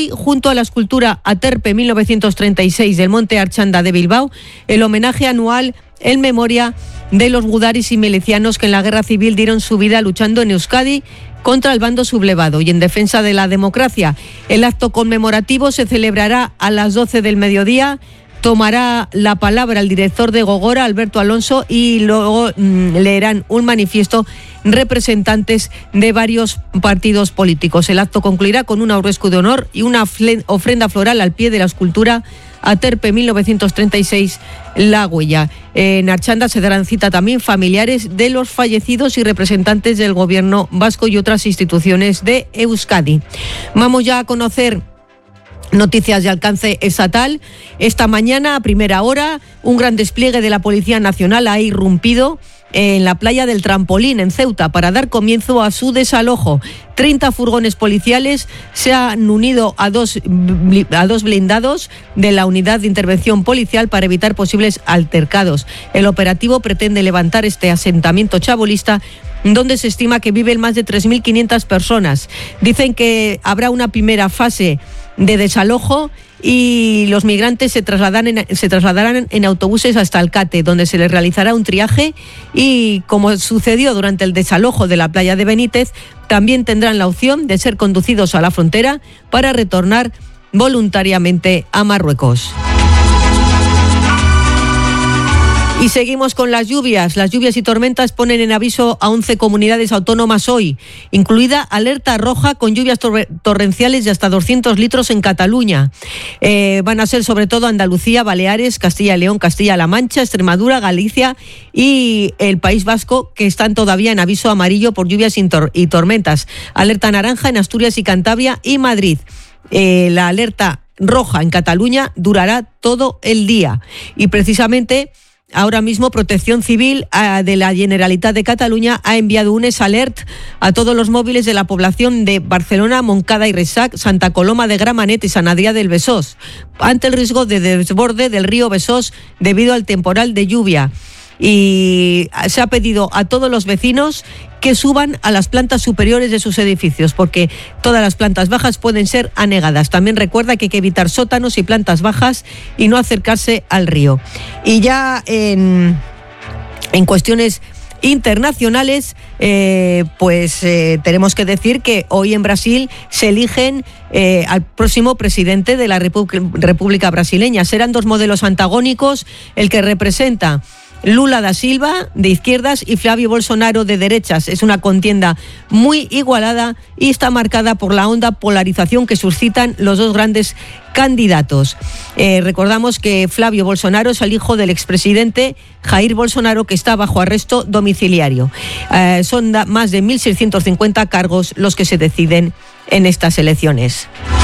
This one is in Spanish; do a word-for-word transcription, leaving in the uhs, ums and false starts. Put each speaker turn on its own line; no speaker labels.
hoy, junto a la escultura Aterpe mil novecientos treinta y seis del Monte Archanda de Bilbao, el homenaje anual en memoria de los gudaris y milicianos que en la guerra civil dieron su vida luchando en Euskadi contra el bando sublevado y en defensa de la democracia. El acto conmemorativo se celebrará a las doce del mediodía. Tomará la palabra el director de Gogora, Alberto Alonso, y luego mmm, leerán un manifiesto representantes de varios partidos políticos. El acto concluirá con un aurrescu de honor y una ofrenda floral al pie de la escultura Aterpe mil novecientos treinta y seis, La Huella. En Archanda se darán cita también familiares de los fallecidos y representantes del gobierno vasco y otras instituciones de Euskadi. Vamos ya a conocer noticias de alcance estatal. Esta mañana, a primera hora, un gran despliegue de la Policía Nacional ha irrumpido en la playa del Trampolín, en Ceuta, para dar comienzo a su desalojo. treinta furgones policiales se han unido a dos, a dos blindados de la Unidad de Intervención Policial para evitar posibles altercados. El operativo pretende levantar este asentamiento chabolista, donde se estima que viven más de tres mil quinientas personas. Dicen que habrá una primera fase de desalojo y los migrantes se trasladarán en, se trasladarán en autobuses hasta Alcate, donde se les realizará un triaje y, como sucedió durante el desalojo de la playa de Benítez, también tendrán la opción de ser conducidos a la frontera para retornar voluntariamente a Marruecos. Y seguimos con las lluvias. Las lluvias y tormentas ponen en aviso a once comunidades autónomas hoy, incluida alerta roja con lluvias tor- torrenciales de hasta doscientos litros en Cataluña. Eh, van a ser sobre todo Andalucía, Baleares, Castilla y León, Castilla-La Mancha, Extremadura, Galicia y el País Vasco, que están todavía en aviso amarillo por lluvias y, tor- y tormentas. Alerta naranja en Asturias y Cantabria y Madrid. Eh, la alerta roja en Cataluña durará todo el día. Y precisamente ahora mismo Protección Civil uh, de la Generalitat de Cataluña ha enviado un S-Alert a todos los móviles de la población de Barcelona, Montcada y Reixac, Santa Coloma de Gramenet y Sant Adrià del Besós, ante el riesgo de desborde del río Besós debido al temporal de lluvia. Y se ha pedido a todos los vecinos que suban a las plantas superiores de sus edificios, porque todas las plantas bajas pueden ser anegadas. También recuerda que hay que evitar sótanos y plantas bajas y no acercarse al río. Y ya en, en cuestiones internacionales, eh, pues eh, tenemos que decir que hoy en Brasil se eligen eh, al próximo presidente de la Repu- República Brasileña. Serán dos modelos antagónicos, el que representa Lula da Silva, de izquierdas, y Flavio Bolsonaro, de derechas. Es una contienda muy igualada y está marcada por la honda polarización que suscitan los dos grandes candidatos. Eh, recordamos que Flavio Bolsonaro es el hijo del expresidente Jair Bolsonaro, que está bajo arresto domiciliario. Eh, son da- más de mil seiscientos cincuenta cargos los que se deciden en estas elecciones.